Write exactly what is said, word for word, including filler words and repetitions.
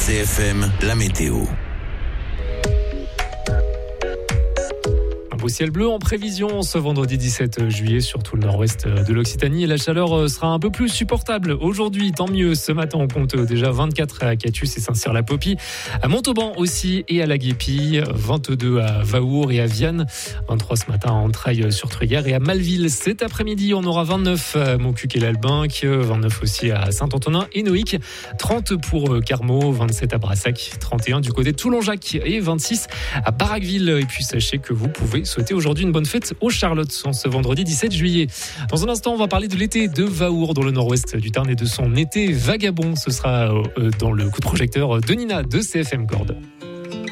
C F M, la météo. Au ciel bleu en prévision ce vendredi dix-sept juillet sur tout le nord-ouest de l'Occitanie et la chaleur sera un peu plus supportable. Aujourd'hui, tant mieux. Ce matin, on compte déjà vingt-quatre à Catus et Saint-Cyr-la-Popie, à Montauban aussi et à la Guépille, vingt-deux à Vaour et à Vianne, vingt-trois ce matin à Entrailles-sur-Truyère et à Malville. Cet après-midi, on aura vingt-neuf à Montcuq et l'Albinque, vingt-neuf aussi à Saint-Antonin et Noïc, trente pour Carmaux, vingt-sept à Brassac, trente et un du côté de Toulon-Jacques et vingt-six à Baraqueville. Et puis sachez que vous pouvez souhaiter aujourd'hui une bonne fête aux Charlottes ce vendredi dix-sept juillet. Dans un instant, on va parler de l'été de Vaour dans le nord-ouest du Tarn et de son été vagabond. Ce sera dans le coup de projecteur de Nina de C F M Corde.